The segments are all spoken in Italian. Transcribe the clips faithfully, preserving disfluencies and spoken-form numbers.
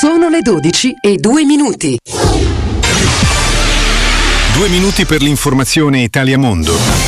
Sono le dodici e due minuti. Due minuti per l'informazione Italia Mondo.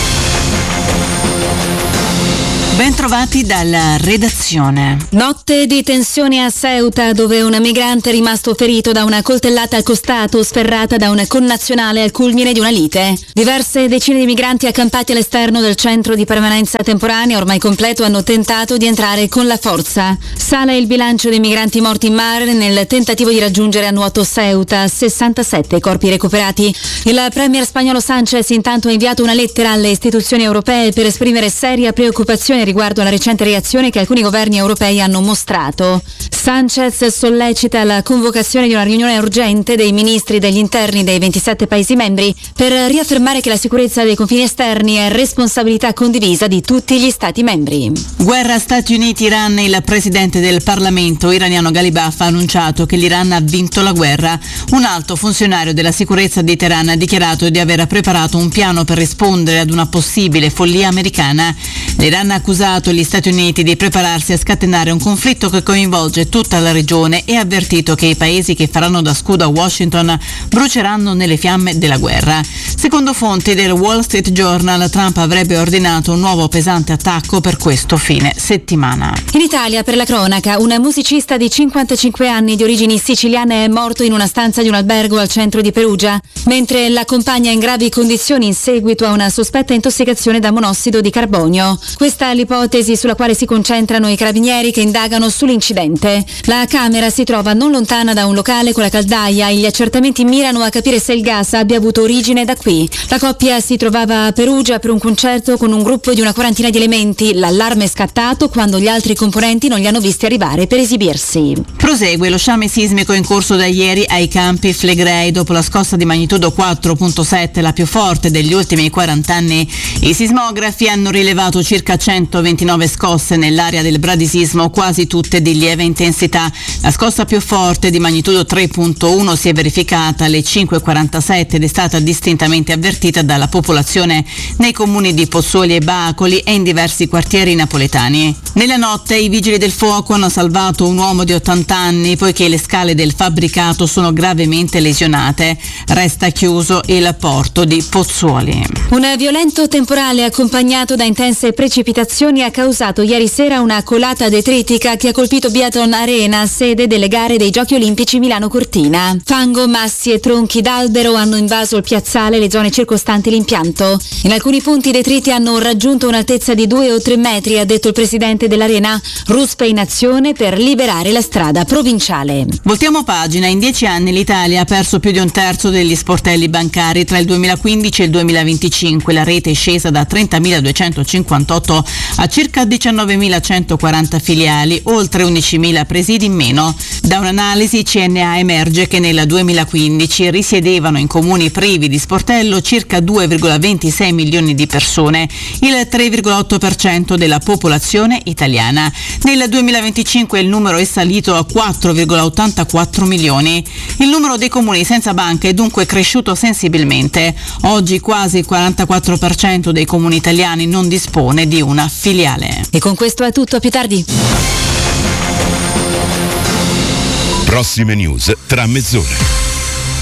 Bentrovati dalla redazione. Notte di tensione a Ceuta, dove un migrante è rimasto ferito da una coltellata al costato sferrata da un connazionale al culmine di una lite. Diverse decine di migranti accampati all'esterno del centro di permanenza temporanea ormai completo hanno tentato di entrare con la forza. Sale il bilancio dei migranti morti in mare nel tentativo di raggiungere a nuoto Ceuta, sessantasette corpi recuperati. Il premier spagnolo Sánchez intanto ha inviato una lettera alle istituzioni europee per esprimere seria preoccupazione riguardo alla recente reazione che alcuni governi europei hanno mostrato. Sánchez sollecita la convocazione di una riunione urgente dei ministri degli interni dei ventisette Paesi membri per riaffermare che la sicurezza dei confini esterni è responsabilità condivisa di tutti gli Stati membri. Guerra Stati Uniti-Iran. Il presidente del Parlamento iraniano Ghalibaf ha annunciato che l'Iran ha vinto la guerra. Un alto funzionario della sicurezza di Teheran ha dichiarato di aver preparato un piano per rispondere ad una possibile follia americana. L'Iran ha accusato gli Stati Uniti di prepararsi a scatenare un conflitto che coinvolge tutta la regione e ha avvertito che i paesi che faranno da scudo a Washington bruceranno nelle fiamme della guerra. Secondo fonti del Wall Street Journal, Trump avrebbe ordinato un nuovo pesante attacco per questo fine settimana. In Italia, per la cronaca, un musicista di cinquantacinque anni di origini siciliane è morto in una stanza di un albergo al centro di Perugia, mentre la compagna è in gravi condizioni in seguito a una sospetta intossicazione da monossido di carbonio. Questa è l'ipotesi sulla quale si concentrano i carabinieri che indagano sull'incidente. La camera si trova non lontana da un locale con la caldaia e gli accertamenti mirano a capire se il gas abbia avuto origine da qui. La coppia si trovava a Perugia per un concerto con un gruppo di una quarantina di elementi. L'allarme è scattato quando gli altri componenti non li hanno visti arrivare per esibirsi. Prosegue lo sciame sismico in corso da ieri ai Campi Flegrei. Dopo la scossa di magnitudo quattro virgola sette, la più forte degli ultimi quaranta anni, i sismografi hanno rilevato circa centoventinove scosse nell'area del bradisismo, quasi tutte di lieve intensità. La scossa più forte di magnitudo tre virgola uno si è verificata alle cinque e quarantasette ed è stata distintamente avvertita dalla popolazione nei comuni di Pozzuoli e Bacoli e in diversi quartieri napoletani. Nella notte i vigili del fuoco hanno salvato un uomo di ottanta anni poiché le scale del fabbricato sono gravemente lesionate. Resta chiuso il porto di Pozzuoli. Un violento temporale accompagnato da intense precipitazioni ha causato ieri sera una colata detritica che ha colpito Biathlon Arena, sede delle gare dei Giochi Olimpici Milano-Cortina. Fango, massi e tronchi d'albero hanno invaso il piazzale e le zone circostanti l'impianto. In alcuni punti i detriti hanno raggiunto un'altezza di due o tre metri, ha detto il presidente dell'Arena. Ruspe in azione per liberare la strada provinciale. Voltiamo pagina. In dieci anni l'Italia ha perso più di un terzo degli sportelli bancari. Tra il duemilaquindici e il duemilaventicinque la rete è scesa da trentamiladuecentocinquantotto a circa diciannovemilacentoquaranta filiali, oltre undicimila presidi in meno. Da un'analisi C N A emerge che nel duemilaquindici risiedevano in comuni privi di sportello circa due virgola ventisei milioni di persone, il tre virgola otto per cento della popolazione italiana. Nel duemilaventicinque il numero è salito a quattro virgola ottantaquattro milioni. Il numero dei comuni senza banca è dunque cresciuto sensibilmente. Oggi quasi il quarantaquattro per cento dei comuni italiani non dispone di una filiale. E con questo è tutto, a più tardi. Prossime news tra mezz'ora.